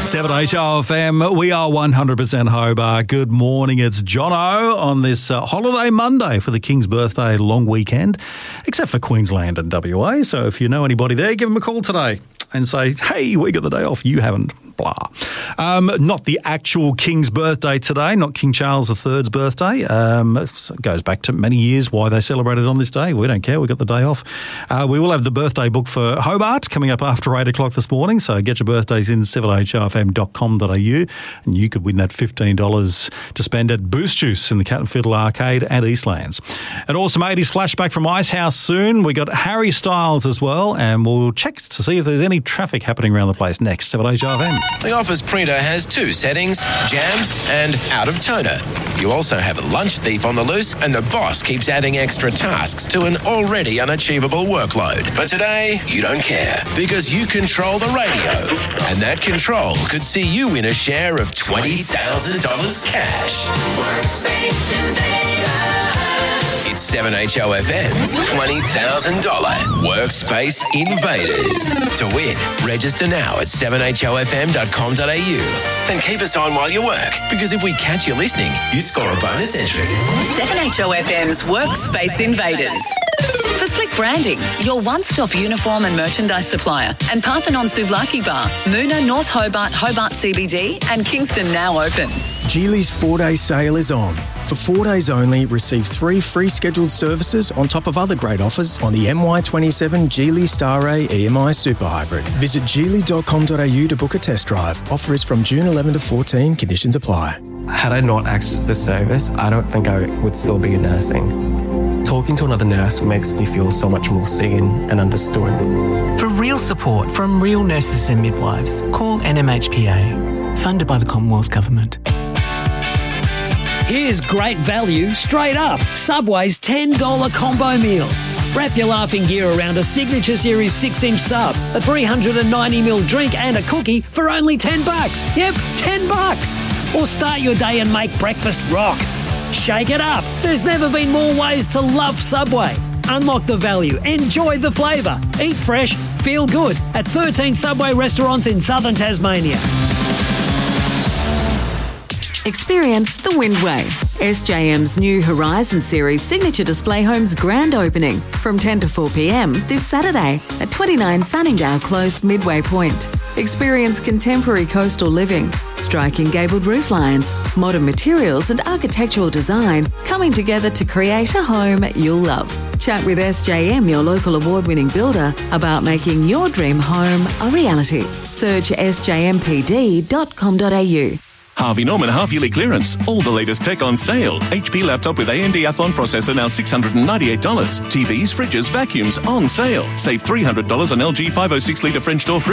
7HOFM, we are 100% Hobart. Good morning, it's Jono on this holiday Monday for the King's birthday long weekend, except for Queensland and WA. So if you know anybody there, give them a call today and say, hey, we got the day off, you haven't, blah. Not the actual King's birthday today, not King Charles III's birthday. It goes back to many years why they celebrated on this day. We don't care, we got the day off. We will have the birthday book for Hobart coming up after 8 o'clock this morning, so get your birthdays in 7hofm.com.au and you could win that $15 to spend at Boost Juice in the Cat and Fiddle Arcade at Eastlands. An awesome 80s flashback from Icehouse soon. We got Harry Styles as well, and we'll check to see if there's any traffic happening around the place next. 7HOFM. The Office printer has two settings, jam and out of toner. You also have a lunch thief on the loose, and the boss keeps adding extra tasks to an already unachievable workload. But today, you don't care, because you control the radio. And that control could see you win a share of $20,000 cash. Workspace Invaders. It's 7HOFM's $20,000 Workspace Invaders. To win, register now at 7hofm.com.au and keep us on while you work, because if we catch you listening, you score a bonus entry. 7HOFM's Workspace Invaders. For slick branding, your one-stop uniform and merchandise supplier, and Parthenon Souvlaki Bar, Moona, North Hobart, Hobart CBD and Kingston now open. Geely's 4-day sale is on. For 4 days only, receive 3 free scheduled services on top of other great offers on the MY27 Geely Star A EMI Super Hybrid. Visit geely.com.au to book a test drive. Offer is from June 11 to 14. Conditions apply. Had I not accessed this service, I don't think I would still be nursing. Talking to another nurse makes me feel so much more seen and understood. For real support from real nurses and midwives, call NMHPA, funded by the Commonwealth Government. Here's great value straight up. Subway's $10 combo meals. Wrap your laughing gear around a Signature Series 6-inch sub, a 390ml drink and a cookie for only $10. Yep, $10. Or start your day and make breakfast rock. Shake it up. There's never been more ways to love Subway. Unlock the value. Enjoy the flavour. Eat fresh. Feel good at 13 Subway restaurants in southern Tasmania. Experience the Windway, SJM's new Horizon Series signature display home's grand opening from 10 to 4 p.m. this Saturday at 29 Sunningdale Close, Midway Point. Experience contemporary coastal living, striking gabled roof lines, modern materials and architectural design coming together to create a home you'll love. Chat with SJM, your local award-winning builder, about making your dream home a reality. Search sjmpd.com.au. Harvey Norman half-yearly clearance. All the latest tech on sale. HP laptop with AMD Athlon processor now $698. TVs, fridges, vacuums on sale. Save $300 on LG 506-litre French door fridge.